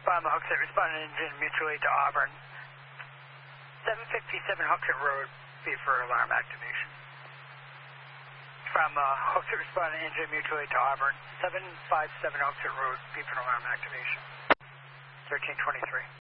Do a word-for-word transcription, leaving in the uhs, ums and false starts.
From Hooksett, responding engine mutual aid to Auburn. seven fifty-seven Hooksett Road, B for alarm activation. From uh, Hooksett, responding engine mutual aid to Auburn. seven fifty-seven Hooksett Road, B for alarm activation. thirteen twenty-three.